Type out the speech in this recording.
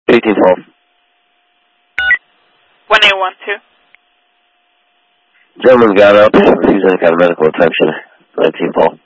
1812. 1812. Gentleman got up, refused any kind of medical attention. 1912.